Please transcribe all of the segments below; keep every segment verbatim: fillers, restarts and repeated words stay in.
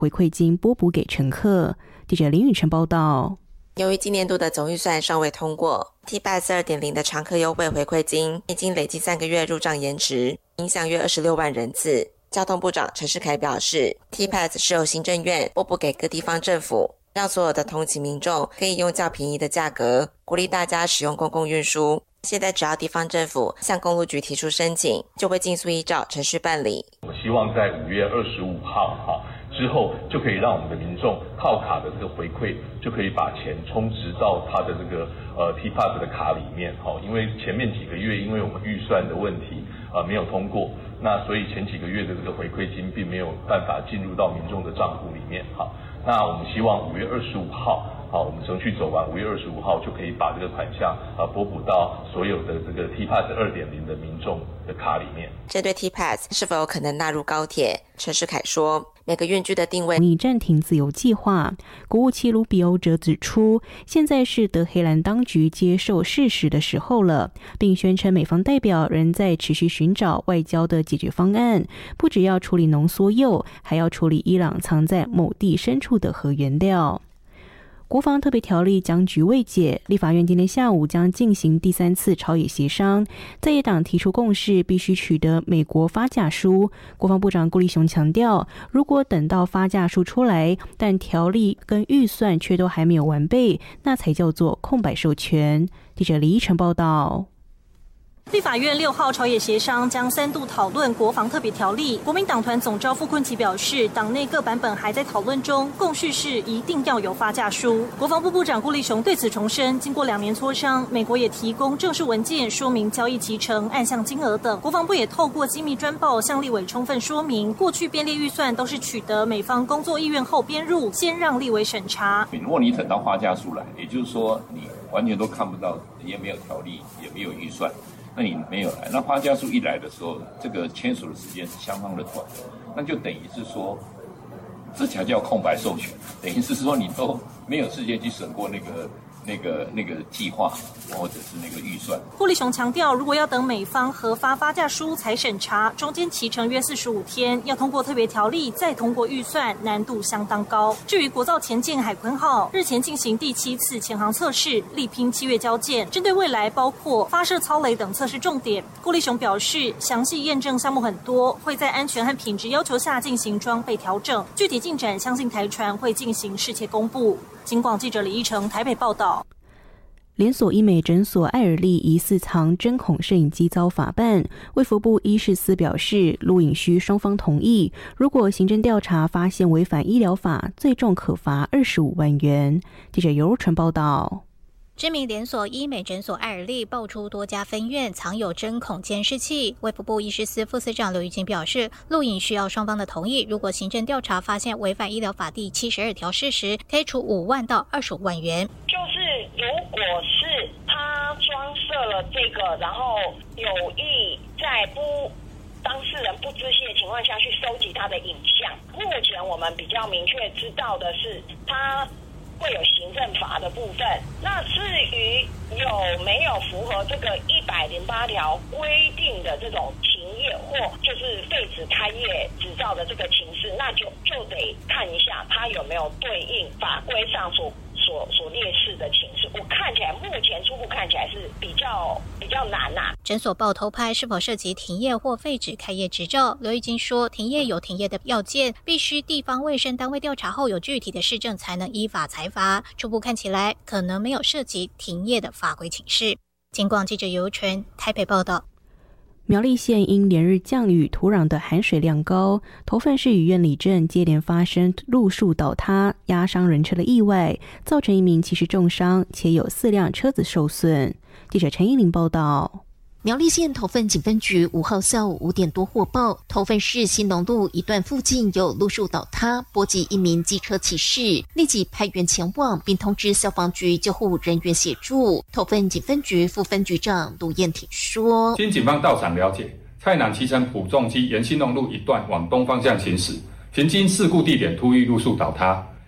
回馈金拨补给乘客。记者林宇晨报道。 由于今年度的总预算尚未通过 ，T P A S 二点零 的常客优惠回馈金已经累计三个月入账延迟，影响约二十六万人次。交通部长陈世凯表示 ，T P A S 是由行政院拨补给各地方政府，让所有的通勤民众可以用较便宜的价格，鼓励大家使用公共运输。现在只要地方政府向公路局提出申请，就会尽速依照程序办理。 我希望在五月二十五号哈。之后就可以让我们的民众靠卡的这个回馈，就可以把钱充值到他的这个呃 T P A S 的卡里面哈。因为前面几个月因为我们预算的问题呃没有通过，那所以前几个月的这个回馈金并没有办法进入到民众的账户里面哈。那我们希望五月二十五号，好，我们程序走完，五月二十五号就可以把这个款项啊拨补到所有的这个 T P A S 二点零 的民众的卡里面。 针对 T P A S 是否有可能纳入高铁，陈世凯说，每个运具的定位拟暂停自由计划。国务卿卢比欧则指出，现在是德黑兰当局接受事实的时候了，并宣称美方代表仍在持续寻找外交的解决方案，不只要处理浓缩铀，还要处理伊朗藏在某地深处的核原料。国防特别条例僵局未解，立法院今天下午将进行第三次朝野协商，在野党提出共识，必须取得美国发价书。国防部长顾立雄强调，如果等到发价书出来，但条例跟预算却都还没有完备，那才叫做空白授权。记者李依晨报道。 立法院六号朝野协商将三度讨论国防特别条例，国民党团总召傅崑萁表示，党内各版本还在讨论中，共识是一定要有发价书。国防部部长顾立雄对此重申，经过两年磋商，美国也提供正式文件说明交易期程、案项金额等，国防部也透过机密专报向立委充分说明，过去编列预算都是取得美方工作意愿后编入，先让立委审查。 如果你等到发价书来，也就是说你完全都看不到，也没有条例，也没有预算。那你没有来，那发价书一来的时候，这个签署的时间是相当的短，那就等于是说，这才叫空白授权，等于是说你都没有时间去审过那个。那个那个计划或者是那个预算。 顾立雄强调，如果要等美方核发发价书才审查，中间期程约四十五天，要通过特别条例再通过预算，难度相当高。至于国造前舰海鲲号日前进行第七次潜航测试，力拼七月交舰，针对未来包括发射操雷等测试重点，顾立雄表示，详细验证项目很多，会在安全和品质要求下进行装备调整，具体进展相信台船会进行适切公布。警广记者李依成台北报道。 连锁医美诊所爱尔丽疑似藏针孔摄影机遭法办，卫福部医事司表示，录影需双方同意，如果行政调查发现违反医疗法，最重可罚二十五万元。记者尤如纯报道。 知名连锁医美诊所爱尔丽爆出多家分院藏有针孔监视器，卫福部医师司副司长刘玉琴表示，录影需要双方的同意，如果行政调查发现违反医疗法第七十二条事实，可以处五万到二十五万元。 就是如果是他装设了这个，然后有意在不当事人不知悉的情况下去收集他的影像，目前我们比较明确知道的是他会有行政罚的部分。那至于有没有符合这个一百零八条规定的这种停业或就是废止开业执照的这个情势，那就就得看一下它有没有对应法规上所所所列示的情势。我看起来目前初步看起来是比较比较难呐、啊。 诊所报偷拍是否涉及停业或废止开业执照？刘玉金说，停业有停业的要件，必须地方卫生单位调查后有具体的事证才能依法裁罚。初步看起来可能没有涉及停业的法规请示。警广记者尤纯台北报道。 苗栗县因连日降雨，土壤的含水量高，头份市与苑里镇接连发生路树倒塌、压伤人车的意外，造成一名骑士重伤，且有四辆车子受损。记者陈依玲报道。 苗栗县头份警分局五号下午五点多获报，头份市新农路一段附近有路树倒塌，波及一名机车骑士，立即派员前往，并通知消防局救护人员协助。头份警分局副分局长卢燕挺说：“ 经警方到场了解，蔡南骑乘普重机沿新农路一段往东方向行驶，行经事故地点突遇路树倒塌，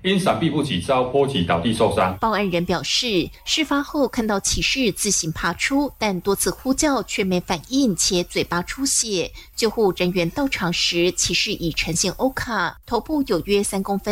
因闪避不及遭波及倒地受伤。 报案人表示，事发后看到骑士自行爬出，但多次呼叫却没反应，且嘴巴出血。救护人员到场时，骑士已呈现欧卡，头部有约三公分